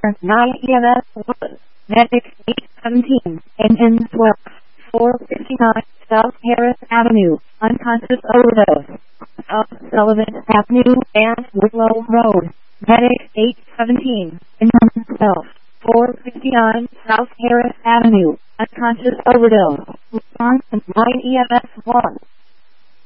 9 EMS 1. Medic 817. NN 12. 459 South Harris Avenue. Unconscious overdose. Sullivan Avenue and Woodlow Road. Medic 817. NN 12. 459 South Harris Avenue. Unconscious overdose. Response 9 EMS 1.